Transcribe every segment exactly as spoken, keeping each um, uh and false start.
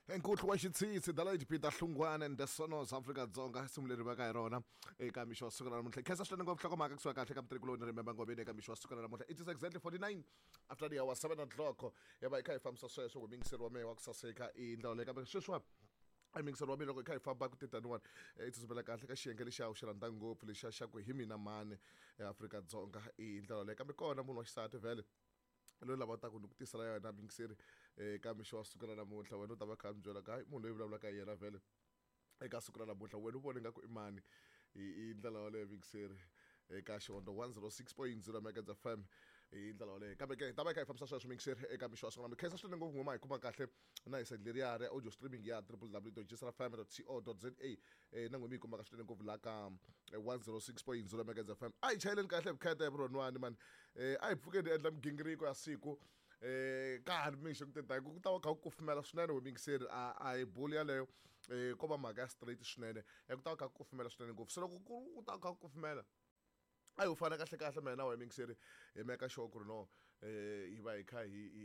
Enkulu wa xitsitsi Dalai Peter Hlungwane and Sono Africa Dzonga simuleri va ka hi rona eka mixo wa siku ra namuntlha khensa swinene ngopfu hlokomhaka kusuka kahle ka mutirhi kuloni remember ngobeni eka mixo wa siku ra namuntlha it is exactly forty-nine after the hour seven o'clock ya va hi kha hi fambisa sweswo kumingiseri wa mehe wa ku saseka i ndlela leyi kambe sweswiwa I mean, so Robin, I can't find back to that one. It is like a shank, a show, and tango, Felicia Shaku, him in a man, Africa Zonga, in the like I'm a corner, Mono Sata Valley. Lola Bataku, Tisra, and Abing City, a camisho, Sukana Mota, when Utava Kamjola guy, Mono like a Yena Valley. A Gasukana Mota, when warning a man in the living city. E cash on the one oh six point zero megahertz F M in the lole ka beke taba ka famsa swa mixer e ka misho sona khetsa swi ngo ngoma ikuma kahle na isa leriare audio streaming ya w w w dot gisra f m dot co dot za e na ngomi ikuma ka swi ngo vula ka one oh six point zero megahertz F M ai challenge kahle bukhetha bro nwani man eh ai pfuke ndi endla mgingiriko ya siku eh ka ha misho kuteta ku ta ka ku fumela swinene we mixer a ai boli ya leyo eh ko ba maga straight swinene e ku ta ka ku fumela swinene ngopfu so loko ku ta ka ku fumela ayo fana kahle kahle mina wa mixer e meka sure ku no eh iba ikha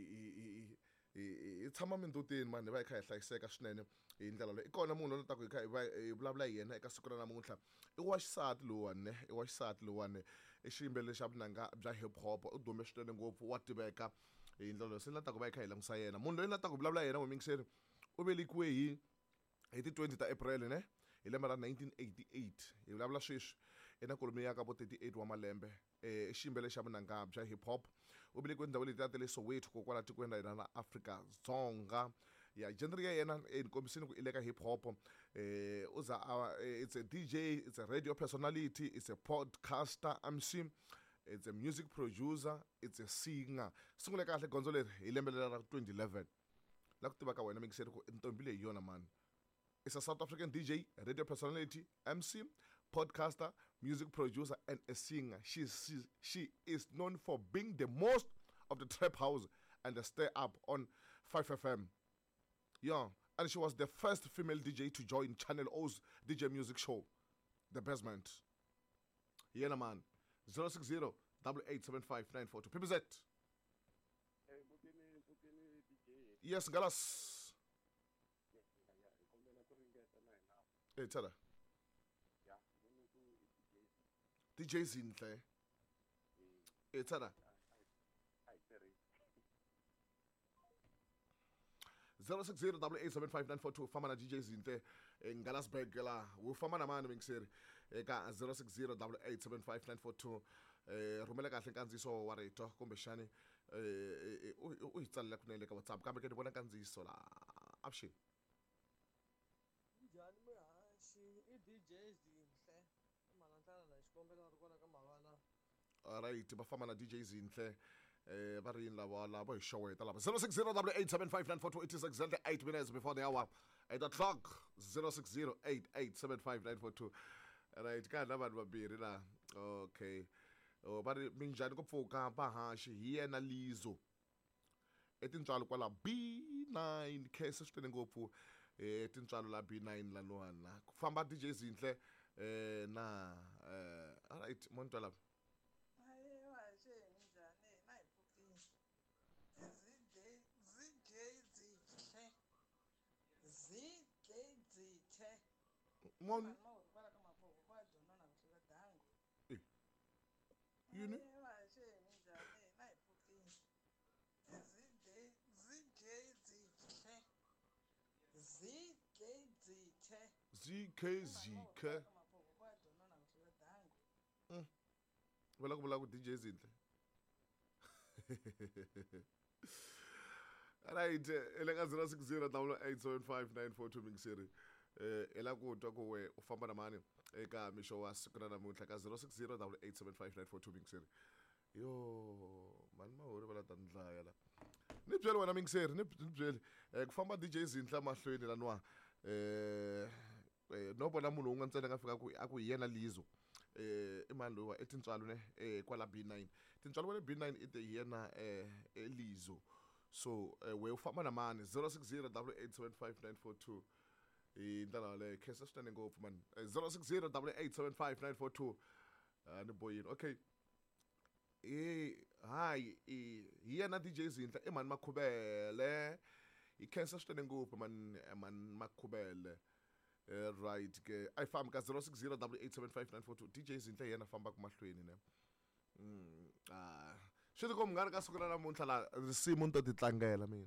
i i tshama mindutini mani va ikha hlayiseka swinene hi ndlela leyi ikona munhu lo ta ku ikha va vulavula yena eka siku ra namuntlha i wa xisati lowani i wa xisati lowani i xiyimbeleli xa vunanga bya hip hop u dume swinene ngopfu wa tiveka hi ndlela leyi se la ta ku va ikha hi langusa yena munhu loyi la ta ku vulavula yena wa mixer u velekiwe hi hi ti twenty ta April ne hi lembe ra nineteen eighty-eight hi vulavula sweswi ena kolomi ya ka vo thirty-eight wa malembe eh xiyimbele xa vunanga bya hip hop u velekiwe ndhawu leti ta le Soweto ko kwala tikweni ra hina na Africa Dzonga ya genre ya yena enkombisini ku ileka hip hop eh uza it's a D J, it's a radio personality, it's a podcaster M C, it's a music producer, it's a singer sungule kahle gonzo leri hi lembe ra twenty eleven la ku tiva ka wena mixer ku ntombi leyi yona man. It's a South African D J, a radio personality, M C, podcaster, music producer, and a singer. She, she, she is known for being the most of the trap house and the stay up on five F M. Yeah, and she was the first female D J to join Channel O's D J music show, The Basement. Yeah, man. zero six zero, eight eight seven five nine four two. People Z. Yes, Galas. Eh tell her. Yeah, D J Zinhle. Eh tell her. Hi, Terry. zero six zero, eight eight seven five nine four two fama na D J Zinhle eGalasberg la wo fama na mani mixer eka zero six zero, eight eight seven five nine four two eh rumela kahle kandziso wa rito kumbe shani eh u hitsalela kunele ka WhatsApp kambe ke ni bona kandziso la option njhani mihaxi i D J Zinhle malantana la xikombela ri kona ka mavala alright ba fama na D J Zinhle eh ba ri lava lava hi showeta lava zero six zero, eight eight seven five nine four two it is exactly eight minutes before the hour eight o'clock zero six zero, eight eight seven five nine four two right ka na vanhu vambirhi la okay oh ba ri minjhani ku pfuka bahaxi hi yena Lizo etintswalo kwala B nine case switene ngopfu eh tintswalo la B nine la lwana ku famba D J Zinhle eh na eh alright monto la hayi wa njani na iphuki zide zide zide zide zide mon kwala kama poko kwa dona na kutoka dango eh yini wa njani na iphuki zide zide zide Zike zike zike zike mm wala kubula ku D J Zinhle alright eleka zero six zero, eight eight seven five nine four two mixeri eh ela ku twa ku we u famba na mani eka misho wa siku ra namuntlha ka zero six zero, eight eight seven five nine four two mixeri yo mani mahori vala ta ndlaya la ni byele wena mixeri ni byele ku famba D J Zinhle mahlweni lanwa eh no bona munhu unga ntsena nga fika ku aku yena Lizo eh imali lo etintswalo ne eh kwala B nine tintswalo wena B nine ite yena eh Lizo so we u famba na mani zero six zero, eight eight seven five nine four two i ndala le kesa switene ngopfu man zero six zero, eight eight seven five nine four two ani boyini okay eh hayi yena D J Zinhle imani makhubele ikhensa swi tele ngopfu man man makhubele eh, right ke a hi fambi ka zero six zero eight eight seven five nine four two D J Zinhle yena fambaka mahlweni ne mm ah swi tikomba nga ri ka siku ra namuntlha la risimu ni to ti tlangela mina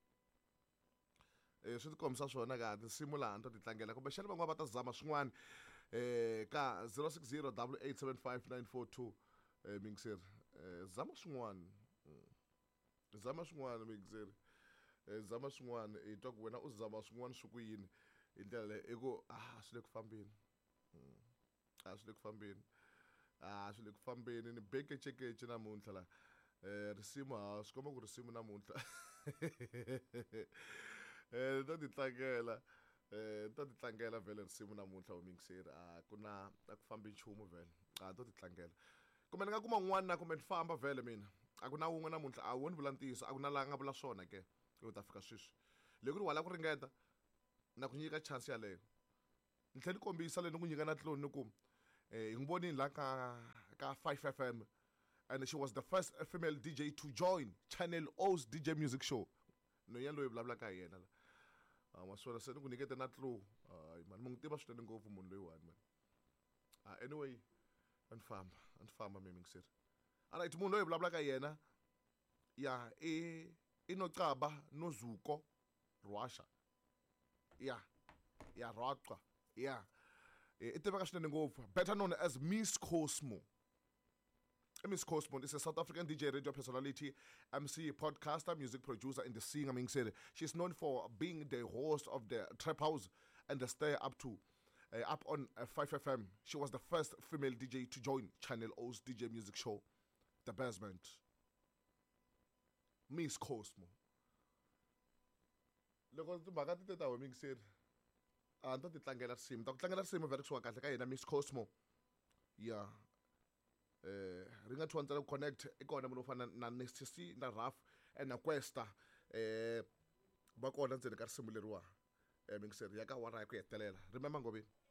eh swi tikombisa swona ka risimu laha ni to ti tlangela kumbe xana van'wana va ta zama swin'wana eh ka zero six zero eight eight seven five nine four two eh mingiseri eh zama swin'wana zama swin'wana mingiseri eh zama swin'wana i twa ku wena u zama swin'wana swi ku yini hi ndlela leyi i ku ah swi le ku fambeni ah swi le ku fambeni ah swi le ku fambeni ni beke chekece namuntlha la eh risimu ha swi komba ku risimu namuntlha eh to ti tlangela eh to ti tlangela vele risimu namuntlha wa mingiseri a ku na a ku fambi nchumu vele a to ti tlangela kumbe ni nga kuma un'wana na kumbe ni famba vele mina a ku na wun'we namuntlha a wu ni vula ntiyiso a ku na laha nga vula swona ke u ta fika sweswi loko ku ri wala ku ringeta na ku nyika chance yaleyo ni tlhela ni kombisa leyi ni ku nyika na tloni ni ku eh hi n'wi vonini laha ka ka five F M and she was the first female D J to join Channel O's D J music show no ya loyi vulavulaka hi yena la ah maswona se ni ku nyikete na tlo ay man mu ngi tiva swinene ngopfu munhu loyiwani man ah anyway ani famba ani famba mi mingiseri alright munhu loyi vulavulaka hi yena ya i inocaba nozuko rwasha ya ya rwaqwa ya i tiveka swinene ngopfu better known as Miss Cosmo. Miss Cosmo is a South African D J, radio personality, M C, podcaster, music producer, and the singer. Ming said she's known for being the host of the Trap House and the Stay Up to uh, up on uh, five F M. She was the first female D J to join Channel O's D J music show, The Basement. Miss Cosmo. Loko tu mhaka ti teta we Ming said a ni to ti tlangela risimu ta ku tlangela risimu vele kusuka kahle ka yena Miss Cosmo. Yeah. eh ringa tshwantsela ku connect e kona munhu fana na Next C na Raf and na Questa eh ba kona ntseni ka risimu leriwa eh mingiseri ya ka wara ya ku hetelela remember Ngobeni